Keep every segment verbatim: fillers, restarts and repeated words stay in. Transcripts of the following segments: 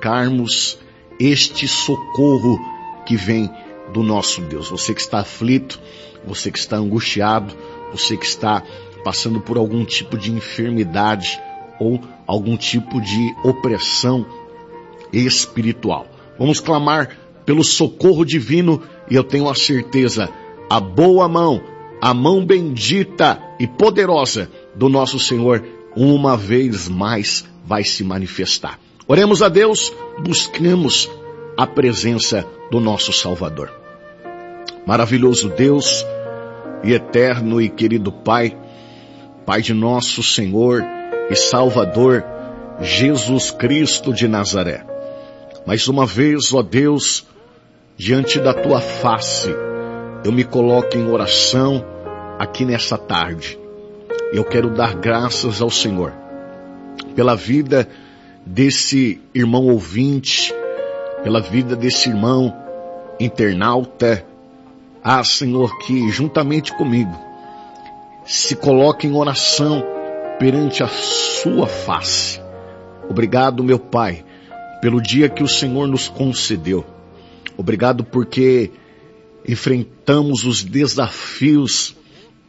buscarmos este socorro que vem do nosso Deus. Você que está aflito, você que está angustiado, você que está passando por algum tipo de enfermidade ou algum tipo de opressão espiritual. Vamos clamar pelo socorro divino e eu tenho a certeza, a boa mão, a mão bendita e poderosa do nosso Senhor, uma vez mais vai se manifestar. Oremos a Deus, busquemos a presença do nosso Salvador. Maravilhoso Deus e eterno e querido Pai, Pai de nosso Senhor e Salvador, Jesus Cristo de Nazaré. Mais uma vez, ó Deus, diante da Tua face, eu me coloco em oração aqui nessa tarde. Eu quero dar graças ao Senhor pela vida desse irmão ouvinte, pela vida desse irmão internauta. Ah, Senhor, que juntamente comigo se coloque em oração perante a sua face. Obrigado, meu Pai, pelo dia que o Senhor nos concedeu. Obrigado porque enfrentamos os desafios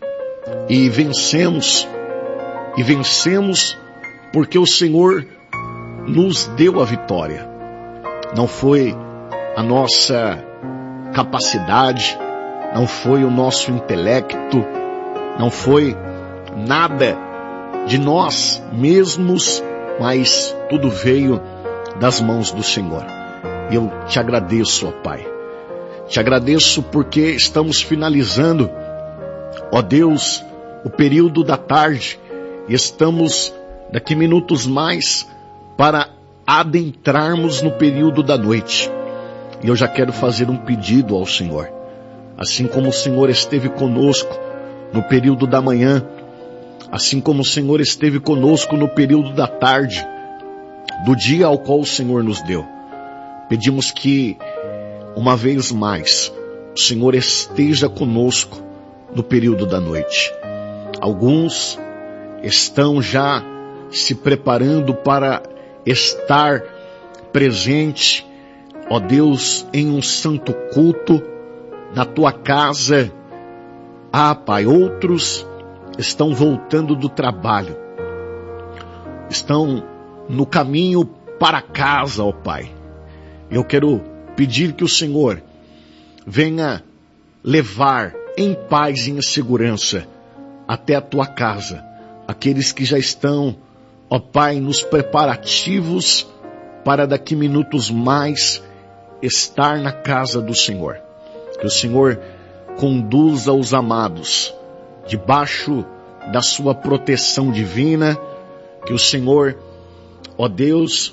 e vencemos, e vencemos porque o Senhor nos deu a vitória. Não foi a nossa capacidade, não foi o nosso intelecto, não foi nada de nós mesmos, mas tudo veio das mãos do Senhor. E eu te agradeço, ó Pai. Te agradeço porque estamos finalizando, ó Deus, o período da tarde. E estamos daqui minutos mais para adentrarmos no período da noite. E eu já quero fazer um pedido ao Senhor. Assim como o Senhor esteve conosco no período da manhã, assim como o Senhor esteve conosco no período da tarde, do dia ao qual o Senhor nos deu, pedimos que, uma vez mais, o Senhor esteja conosco no período da noite. Alguns estão já se preparando para estar presente, ó Deus, em um santo culto na tua casa. Ah, Pai, outros estão voltando do trabalho, estão no caminho para casa, ó Pai. Eu quero pedir que o Senhor venha levar em paz e em segurança até a tua casa aqueles que já estão, ó Pai, nos preparativos para daqui minutos mais estar na casa do Senhor. Que o Senhor conduza os amados debaixo da sua proteção divina, que o Senhor, ó Deus,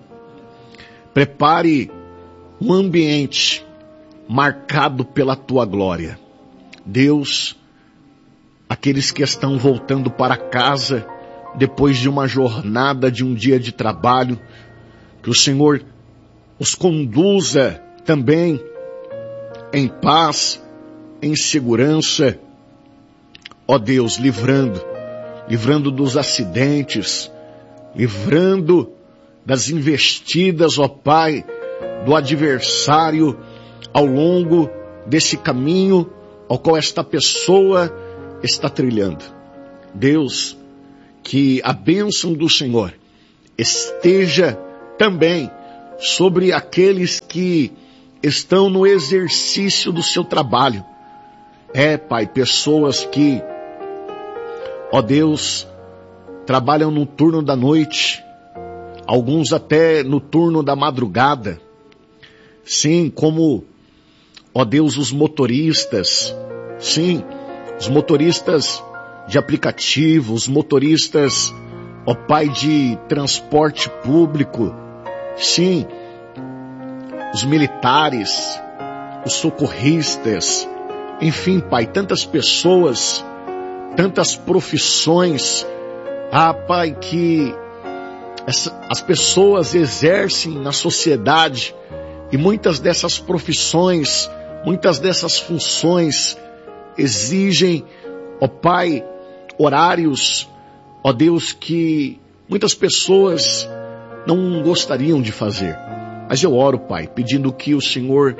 prepare um ambiente marcado pela tua glória. Deus, aqueles que estão voltando para casa depois de uma jornada, de um dia de trabalho, que o Senhor os conduza também em paz, em segurança, ó Deus, livrando, livrando dos acidentes, livrando das investidas, ó Pai, do adversário ao longo desse caminho ao qual esta pessoa está trilhando. Deus, que a bênção do Senhor esteja também sobre aqueles que estão no exercício do seu trabalho. É, Pai, pessoas que, ó Deus, trabalham no turno da noite, alguns até no turno da madrugada. Sim, como, ó Deus, os motoristas, sim, os motoristas de aplicativo, os motoristas, ó Pai, de transporte público, sim, os militares, os socorristas, enfim, Pai, tantas pessoas, tantas profissões, ah, Pai, que essa, as pessoas exercem na sociedade, e muitas dessas profissões, muitas dessas funções exigem, ó Pai, horários, ó Deus, que muitas pessoas não gostariam de fazer. Mas eu oro, Pai, pedindo que o Senhor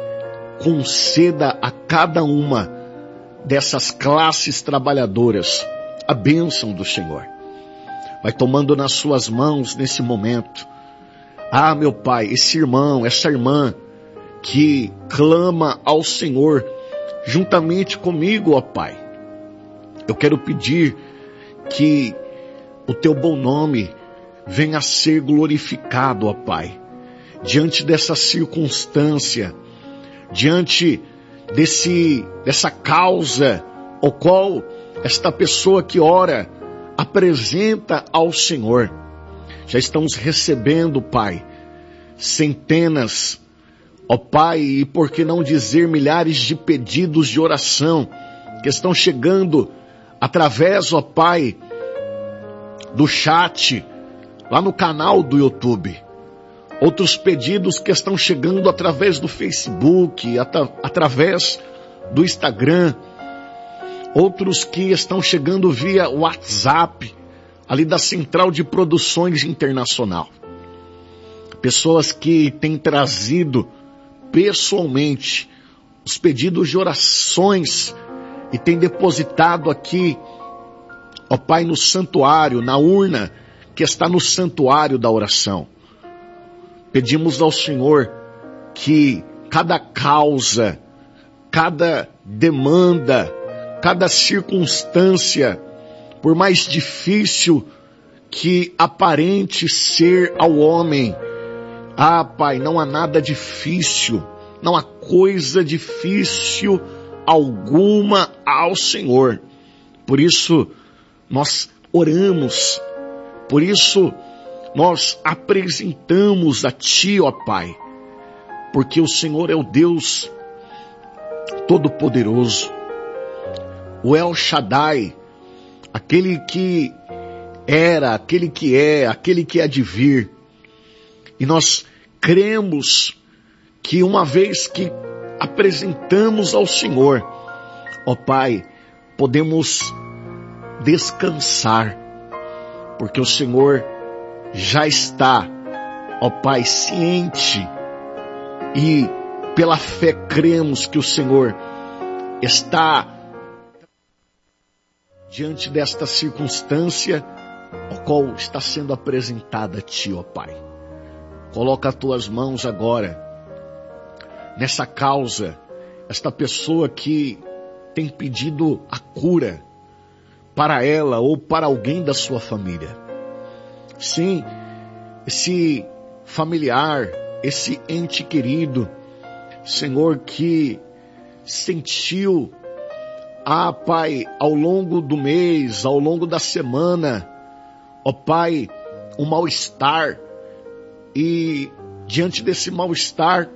conceda a cada uma dessas classes trabalhadoras a bênção do Senhor. Vai tomando nas suas mãos nesse momento. Ah, meu Pai, esse irmão, essa irmã que clama ao Senhor juntamente comigo, ó Pai. Eu quero pedir que o teu bom nome venha a ser glorificado, ó Pai, diante dessa circunstância, diante desse, dessa causa, o qual esta pessoa que ora apresenta ao Senhor. Já estamos recebendo, Pai, centenas, ó Pai, e por que não dizer milhares de pedidos de oração que estão chegando através, ó Pai, do chat, lá no canal do YouTube. Outros pedidos que estão chegando através do Facebook, atra- através do Instagram. Outros que estão chegando via WhatsApp, ali da Central de Produções Internacional. Pessoas que têm trazido pessoalmente os pedidos de orações e têm depositado aqui, ó Pai, no santuário, na urna que está no santuário da oração. Pedimos ao Senhor que cada causa, cada demanda, cada circunstância, por mais difícil que aparente ser ao homem, ah, Pai, não há nada difícil, não há coisa difícil alguma ao Senhor. Por isso, nós oramos, por isso, nós apresentamos a Ti, ó Pai, porque o Senhor é o Deus Todo-Poderoso, o El Shaddai, aquele que era, aquele que é, aquele que há de vir. E nós cremos que uma vez que apresentamos ao Senhor, ó Pai, podemos descansar, porque o Senhor já está, ó Pai, ciente, e pela fé cremos que o Senhor está diante desta circunstância, a qual está sendo apresentada a Ti, ó Pai. Coloca as Tuas mãos agora nessa causa, esta pessoa que tem pedido a cura para ela ou para alguém da sua família. Sim, esse familiar, esse ente querido, Senhor, que sentiu, ah, Pai, ao longo do mês, ao longo da semana, ó Pai, um mal-estar, e diante desse mal-estar,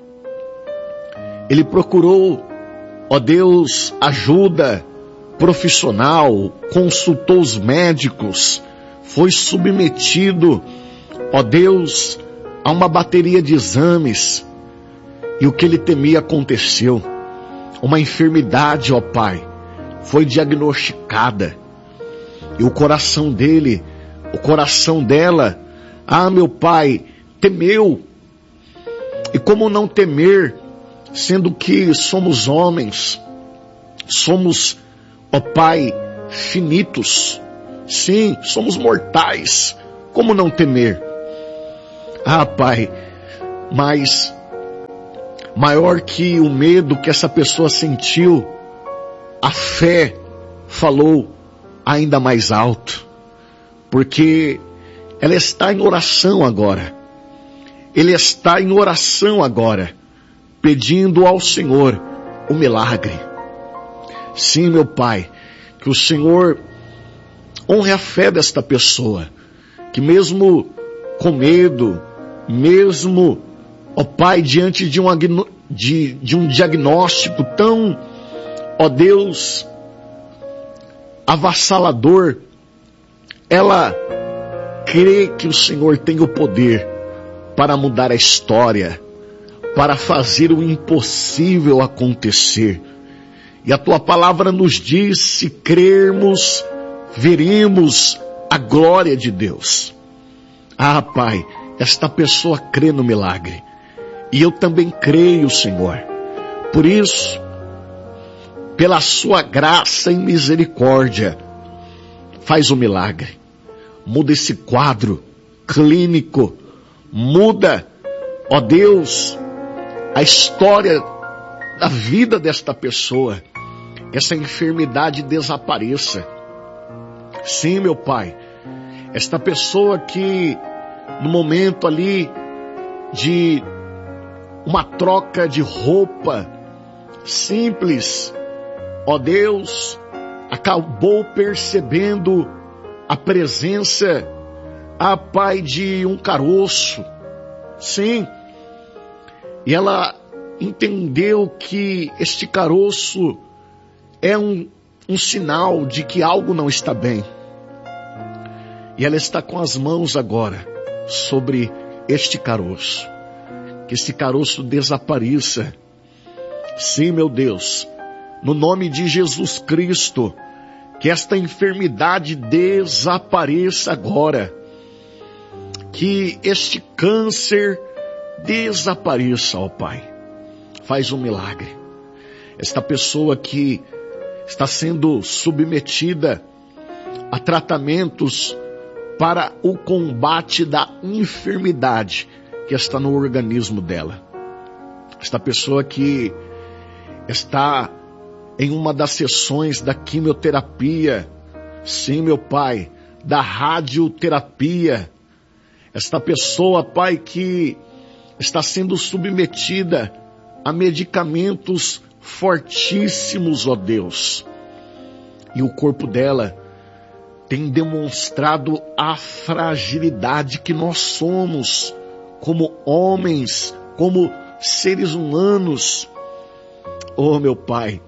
ele procurou, ó Deus, ajuda profissional, consultou os médicos, foi submetido, ó Deus, a uma bateria de exames, e o que ele temia aconteceu. Uma enfermidade, ó Pai, foi diagnosticada, e o coração dele, o coração dela, ah, meu Pai, temeu. E como não temer, sendo que somos homens, somos, ó Pai, finitos, sim, somos mortais, como não temer? Ah, Pai, mas maior que o medo que essa pessoa sentiu, a fé falou ainda mais alto, porque ela está em oração agora, ele está em oração agora, pedindo ao Senhor o milagre. Sim, meu Pai, que o Senhor honre a fé desta pessoa, que mesmo com medo, mesmo, ó Pai, diante de um, de, de um diagnóstico tão, ó Deus, avassalador, ela crê que o Senhor tem o poder para mudar a história, para fazer o impossível acontecer. E a Tua palavra nos diz, se crermos, veremos a glória de Deus. Ah, Pai, esta pessoa crê no milagre. E eu também creio, Senhor. Por isso, pela sua graça e misericórdia, faz o milagre. Muda esse quadro clínico. Muda, ó Deus, a história da vida desta pessoa. Que essa enfermidade desapareça. Sim, meu Pai. Esta pessoa que no momento ali de uma troca de roupa simples, ó Deus, acabou percebendo a presença, a Pai, de um caroço. Sim. E ela entendeu que este caroço é um, um sinal de que algo não está bem. E ela está com as mãos agora sobre este caroço. Que este caroço desapareça. Sim, meu Deus, no nome de Jesus Cristo, que esta enfermidade desapareça agora. Que este câncer desapareça, ó Pai. Faz um milagre. Esta pessoa que está sendo submetida a tratamentos para o combate da enfermidade que está no organismo dela. Esta pessoa que está em uma das sessões da quimioterapia, sim, meu Pai, da radioterapia. Esta pessoa, Pai, que está sendo submetida a medicamentos fortíssimos, ó Deus. E o corpo dela tem demonstrado a fragilidade que nós somos como homens, como seres humanos. Oh, meu Pai,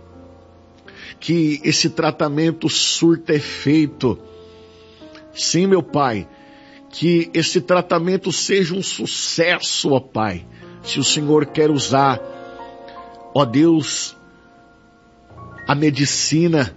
que esse tratamento surta efeito. Sim, meu Pai, que esse tratamento seja um sucesso, ó Pai. Se o Senhor quer usar, ó Deus, a medicina,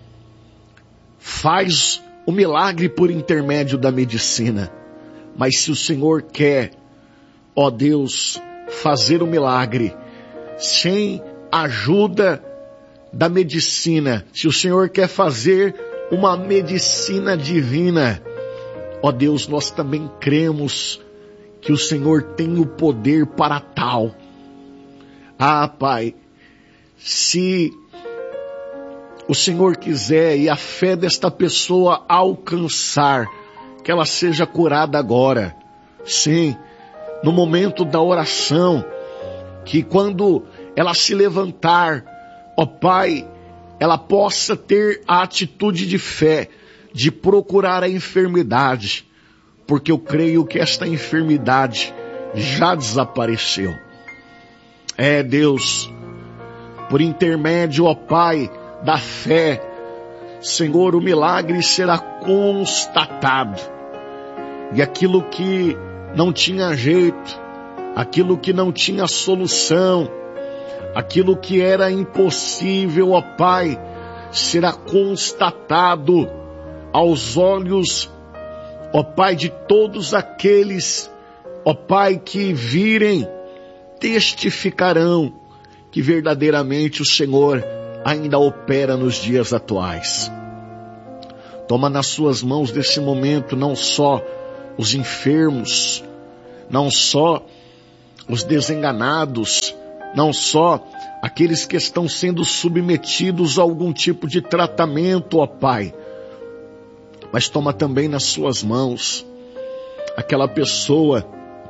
faz o milagre por intermédio da medicina. Mas se o Senhor quer, ó Deus, fazer o milagre sem ajuda da medicina, se o Senhor quer fazer uma medicina divina, ó Deus, nós também cremos que o Senhor tem o poder para tal. Ah, Pai, se o Senhor quiser e a fé desta pessoa alcançar, que ela seja curada agora. Sim, no momento da oração, que quando ela se levantar, ó Pai, ela possa ter a atitude de fé, de procurar a enfermidade, porque eu creio que esta enfermidade já desapareceu. É, Deus, por intermédio, ó Pai, da fé, Senhor, o milagre será constatado. E aquilo que não tinha jeito, aquilo que não tinha solução, aquilo que era impossível, ó Pai, será constatado aos olhos, ó Pai, de todos aqueles, ó Pai, que virem, testificarão que verdadeiramente o Senhor ainda opera nos dias atuais. Toma nas suas mãos nesse momento não só os enfermos, não só os desenganados, não só aqueles que estão sendo submetidos a algum tipo de tratamento, ó Pai, mas toma também nas suas mãos aquela pessoa,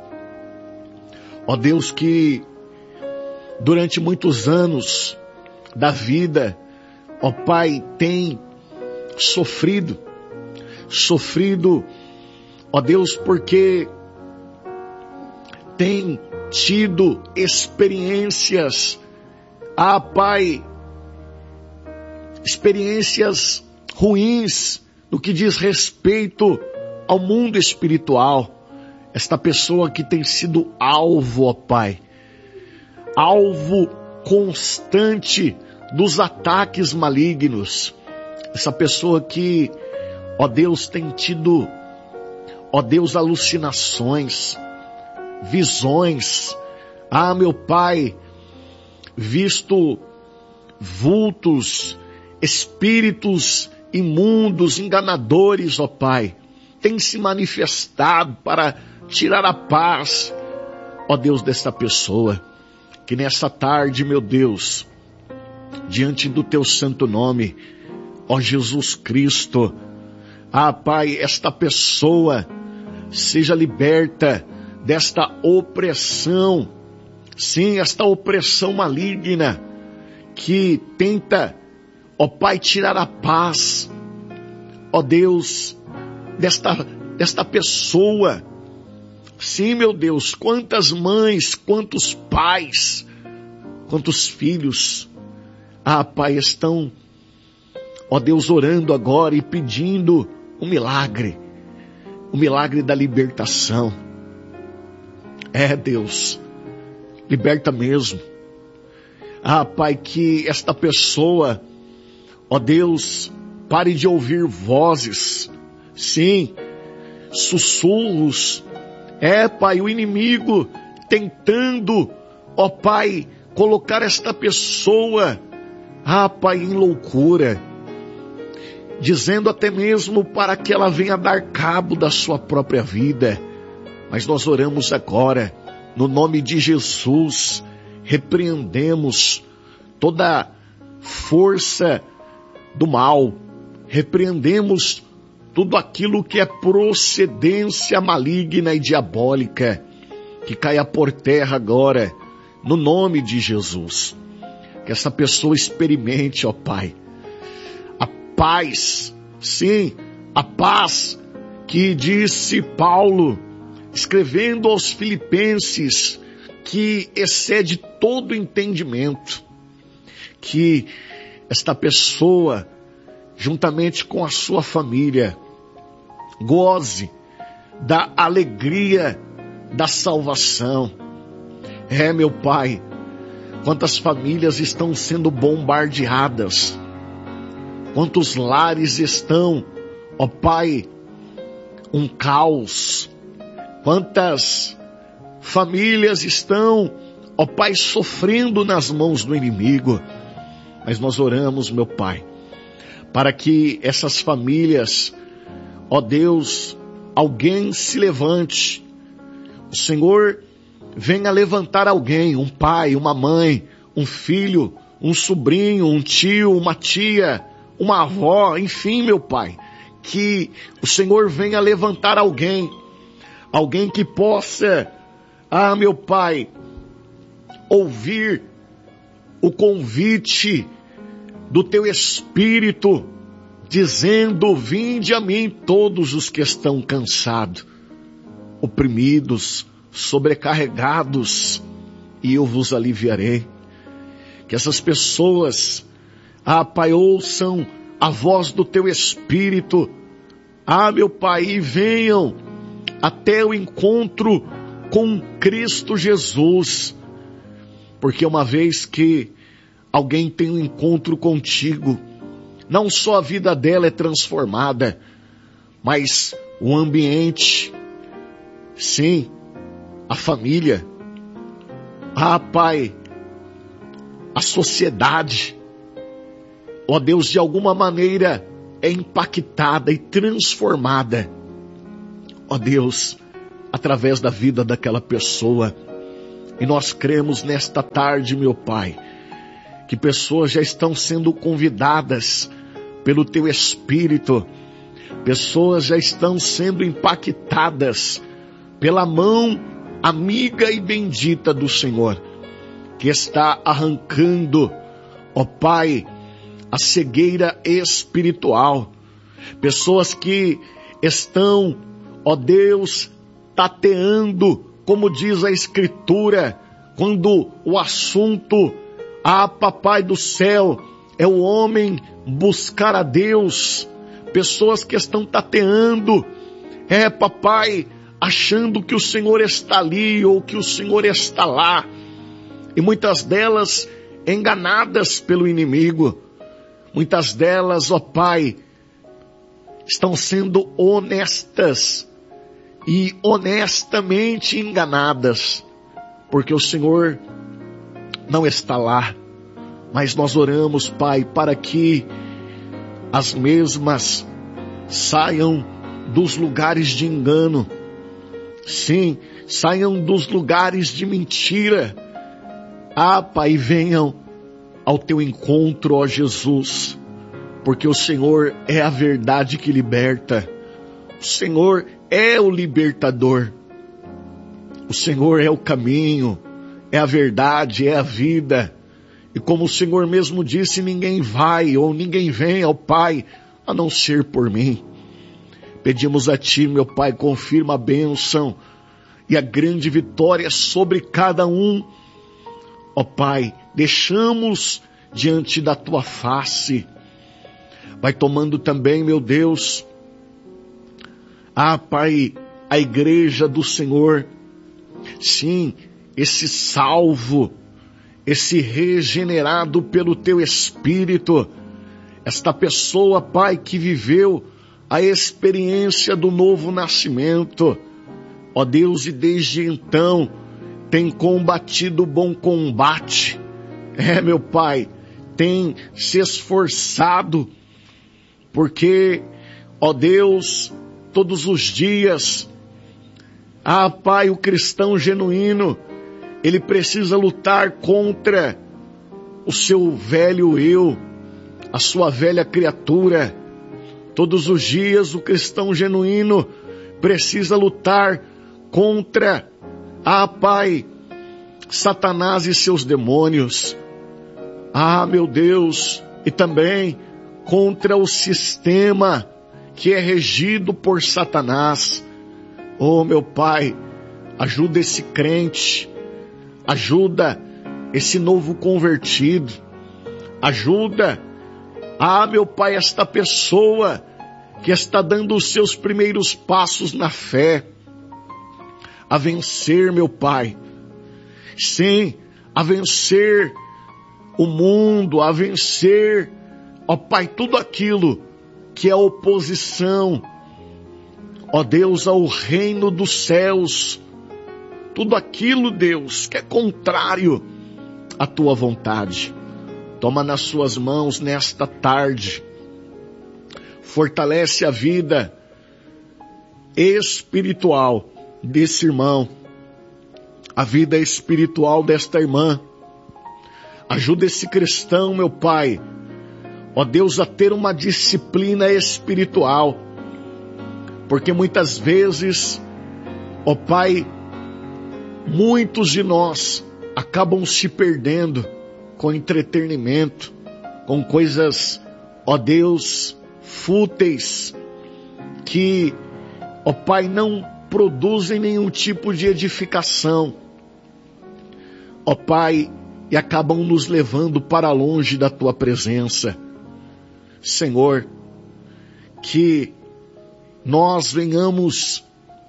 ó Deus, que durante muitos anos da vida, ó Pai, tem sofrido, sofrido, ó Deus, porque tem tido experiências, ah Pai, experiências ruins no que diz respeito ao mundo espiritual. Esta pessoa que tem sido alvo, ó Pai, alvo constante dos ataques malignos. Essa pessoa que, ó Deus, tem tido, ó Deus, alucinações. visões. Ah, meu Pai, visto vultos, espíritos imundos, enganadores, ó Pai, tem se manifestado para tirar a paz, ó Deus, desta pessoa. Que nessa tarde, meu Deus, diante do teu santo nome, ó Jesus Cristo, ah Pai, esta pessoa seja liberta desta opressão, sim, esta opressão maligna que tenta, ó Pai, tirar a paz, ó Deus, desta, desta pessoa. Sim, meu Deus, quantas mães, quantos pais, quantos filhos, ah Pai, estão, ó Deus, orando agora e pedindo um milagre, o milagre da libertação. É, Deus, liberta mesmo. Ah, Pai, que esta pessoa, ó Deus, pare de ouvir vozes, sim, sussurros. É, Pai, o inimigo tentando, ó Pai, colocar esta pessoa, ah, Pai, em loucura, dizendo até mesmo para que ela venha dar cabo da sua própria vida. Mas nós oramos agora, no nome de Jesus, repreendemos toda força do mal, repreendemos tudo aquilo que é procedência maligna e diabólica, que caia por terra agora, no nome de Jesus. Que essa pessoa experimente, ó Pai, a paz, sim, a paz que disse Paulo, escrevendo aos Filipenses, que excede todo entendimento. Que esta pessoa, juntamente com a sua família, goze da alegria da salvação. É, meu Pai, quantas famílias estão sendo bombardeadas, quantos lares estão, ó Pai, um caos, quantas famílias estão, ó Pai, sofrendo nas mãos do inimigo. Mas nós oramos, meu Pai, para que essas famílias, ó Deus, alguém se levante. O Senhor venha levantar alguém, um pai, uma mãe, um filho, um sobrinho, um tio, uma tia, uma avó, enfim, meu Pai, que o Senhor venha levantar alguém, alguém que possa, ah, meu Pai, ouvir o convite do Teu Espírito, dizendo: vinde a mim todos os que estão cansados, oprimidos, sobrecarregados, e eu vos aliviarei. Que essas pessoas, ah, Pai, ouçam a voz do Teu Espírito, ah, meu Pai, e venham até o encontro com Cristo Jesus, porque uma vez que alguém tem um encontro contigo, não só a vida dela é transformada, mas o ambiente, sim, a família, ah, Pai, a sociedade, ó Deus, de alguma maneira é impactada e transformada, ó Deus, através da vida daquela pessoa. E nós cremos nesta tarde, meu Pai, que pessoas já estão sendo convidadas pelo Teu Espírito, pessoas já estão sendo impactadas pela mão amiga e bendita do Senhor, que está arrancando, ó Pai, a cegueira espiritual. Pessoas que estão, ó Deus, tateando, como diz a Escritura, quando o assunto, ah, Papai do céu, é o homem buscar a Deus. Pessoas que estão tateando, é, Papai, achando que o Senhor está ali ou que o Senhor está lá. E muitas delas enganadas pelo inimigo. Muitas delas, ó Pai, estão sendo honestas e honestamente enganadas, porque o Senhor não está lá. Mas nós oramos, Pai, para que as mesmas saiam dos lugares de engano. Sim, saiam dos lugares de mentira. Ah, Pai, venham ao teu encontro, ó Jesus, porque o Senhor é a verdade que liberta. O Senhor é o libertador. O Senhor é o caminho, é a verdade, é a vida. E como o Senhor mesmo disse, ninguém vai ou ninguém vem ao Pai a não ser por mim. Pedimos a Ti, meu Pai, confirma a bênção e a grande vitória sobre cada um. Ó Pai, deixamos diante da Tua face. Vai tomando também, meu Deus, ah, Pai, a igreja do Senhor. Sim, esse salvo, esse regenerado pelo Teu Espírito, esta pessoa, Pai, que viveu a experiência do novo nascimento, ó Deus, e desde então tem combatido o bom combate. É, meu Pai, tem se esforçado, porque, ó Deus, todos os dias, ah, Pai, o cristão genuíno, ele precisa lutar contra o seu velho eu, a sua velha criatura. Todos os dias o cristão genuíno precisa lutar contra, ah, Pai, Satanás e seus demônios. Ah, meu Deus, e também contra o sistema que é regido por Satanás. Oh, meu Pai, ajuda esse crente, ajuda esse novo convertido, ajuda, ah, meu Pai, esta pessoa que está dando os seus primeiros passos na fé, a vencer, meu Pai, sim, a vencer o mundo, a vencer, ó Pai, tudo aquilo que é oposição, ó Deus, ao reino dos céus, tudo aquilo, Deus, que é contrário à Tua vontade. Toma nas Suas mãos nesta tarde, fortalece a vida espiritual desse irmão, a vida espiritual desta irmã. Ajuda esse cristão, meu Pai, ó Deus, a ter uma disciplina espiritual, porque muitas vezes, ó Pai, muitos de nós acabam se perdendo com entretenimento, com coisas, ó Deus, fúteis, que, ó Pai, não produzem nenhum tipo de edificação, ó Pai, e acabam nos levando para longe da Tua presença. Senhor, que nós venhamos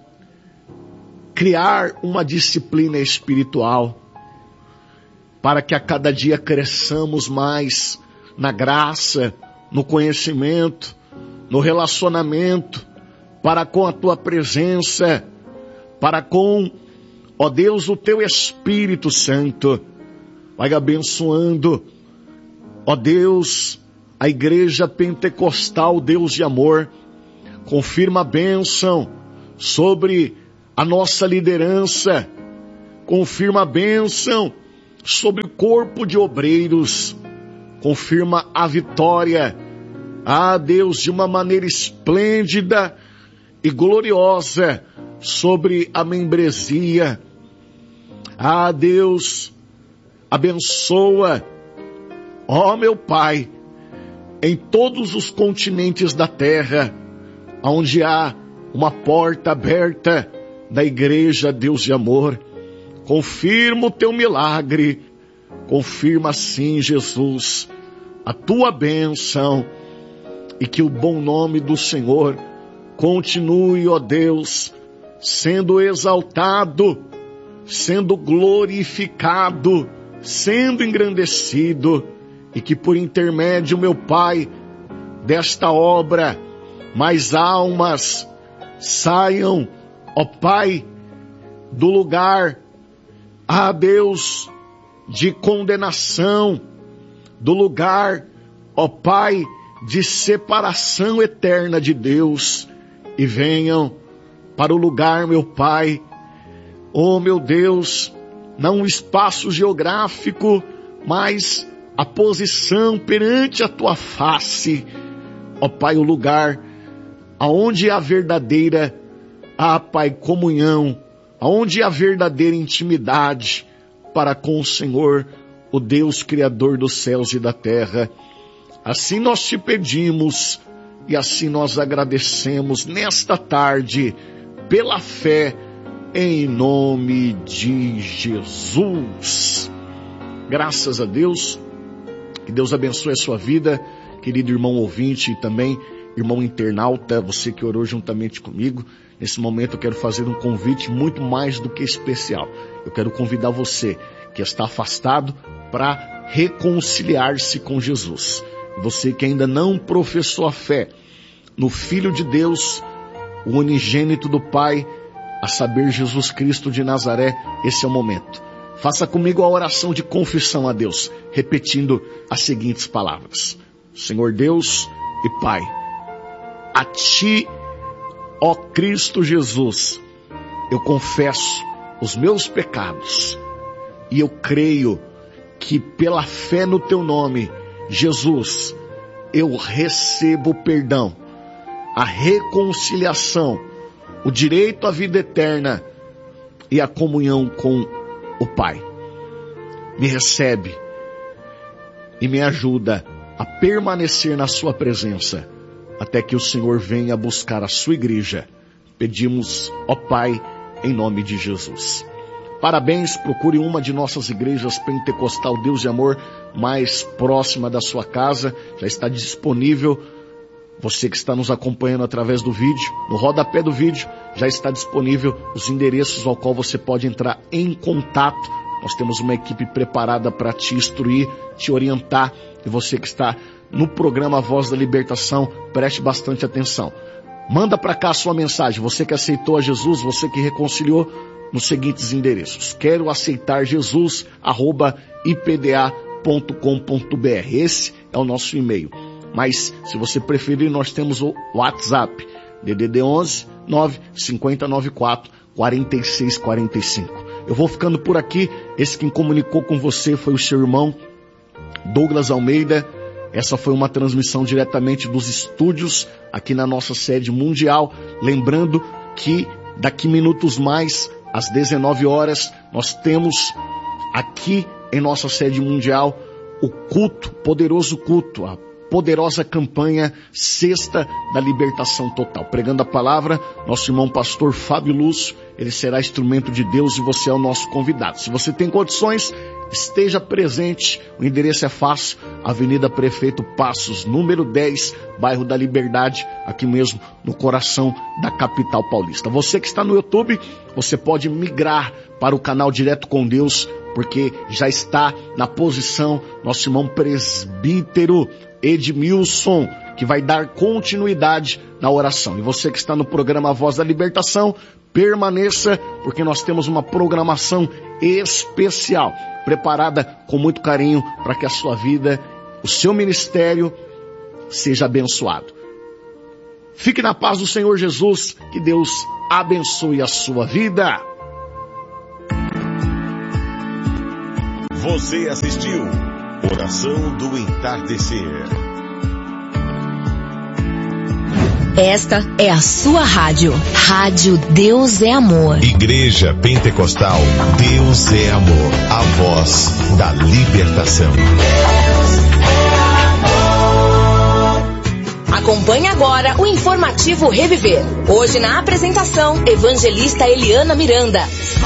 criar uma disciplina espiritual, para que a cada dia cresçamos mais na graça, no conhecimento, no relacionamento, para com a Tua presença, para com, ó Deus, o Teu Espírito Santo. Vai abençoando, ó Deus, a igreja pentecostal, Deus de amor. Confirma a bênção sobre a nossa liderança. Confirma a bênção sobre o corpo de obreiros. Confirma a vitória, ah Deus, de uma maneira esplêndida e gloriosa sobre a membresia. Ah Deus, abençoa, ó meu Pai, em todos os continentes da terra, onde há uma porta aberta da igreja, Deus de amor. Confirma o Teu milagre, confirma sim, Jesus, a Tua bênção, e que o bom nome do Senhor continue, ó Deus, sendo exaltado, sendo glorificado, sendo engrandecido, e que por intermédio, meu Pai, desta obra, mais almas saiam ó Pai, do lugar, ah Deus, de condenação, do lugar, ó Pai, de separação eterna de Deus, e venham para o lugar, meu Pai, oh meu Deus, não o espaço geográfico, mas a posição perante a tua face, ó Pai, o lugar aonde há verdadeira, ah Pai, comunhão, aonde há verdadeira intimidade para com o Senhor, o Deus Criador dos céus e da terra. Assim nós te pedimos e assim nós agradecemos nesta tarde, pela fé, em nome de Jesus. Graças a Deus, que Deus abençoe a sua vida, querido irmão ouvinte e também irmão internauta, você que orou juntamente comigo. Nesse momento eu quero fazer um convite muito mais do que especial. Eu quero convidar você que está afastado para reconciliar-se com Jesus. Você que ainda não professou a fé no Filho de Deus, o unigênito do Pai, a saber, Jesus Cristo de Nazaré, esse é o momento. Faça comigo a oração de confissão a Deus, repetindo as seguintes palavras. Senhor Deus e Pai, a Ti, ó Cristo Jesus, eu confesso os meus pecados e eu creio que pela fé no Teu nome, Jesus, eu recebo o perdão, a reconciliação, o direito à vida eterna e a comunhão com o Pai. Me recebe e me ajuda a permanecer na sua presença até que o Senhor venha buscar a sua igreja. Pedimos, ó Pai, em nome de Jesus. Parabéns, procure uma de nossas igrejas pentecostal Deus e Amor mais próxima da sua casa. Já está disponível. Você que está nos acompanhando através do vídeo, no rodapé do vídeo, já está disponível os endereços ao qual você pode entrar em contato. Nós temos uma equipe preparada para te instruir, te orientar. E você que está no programa Voz da Libertação, preste bastante atenção. Manda para cá a sua mensagem. Você que aceitou a Jesus, você que reconciliou, nos seguintes endereços. Quero aceitar Jesus, arroba i p d a ponto com ponto b r. Esse é o nosso e-mail. Mas, se você preferir, nós temos o WhatsApp, D D D onze, nove cinco nove quatro, quatro seis quatro cinco. Eu vou ficando por aqui. Esse quem comunicou com você foi o seu irmão Douglas Almeida. Essa foi uma transmissão diretamente dos estúdios aqui na nossa sede mundial. Lembrando que daqui minutos mais, às dezenove horas, nós temos aqui em nossa sede mundial o culto, poderoso culto, a poderosa campanha Sexta da Libertação Total. Pregando a palavra, nosso irmão pastor Fábio Lúcio, ele será instrumento de Deus e você é o nosso convidado. Se você tem condições, esteja presente. O endereço é fácil, Avenida Prefeito Passos, número dez, bairro da Liberdade, aqui mesmo no coração da capital paulista. Você que está no YouTube, você pode migrar para o canal Direto com Deus, porque já está na posição nosso irmão presbítero Edmilson, que vai dar continuidade na oração. E você que está no programa Voz da Libertação, permaneça, porque nós temos uma programação especial, preparada com muito carinho para que a sua vida, o seu ministério, seja abençoado. Fique na paz do Senhor Jesus, que Deus abençoe a sua vida. Você assistiu Oração do Entardecer. Esta é a sua rádio. Rádio Deus é Amor. Igreja Pentecostal Deus é Amor. A voz da libertação. Acompanhe agora o informativo Reviver. Hoje na apresentação, evangelista Eliana Miranda.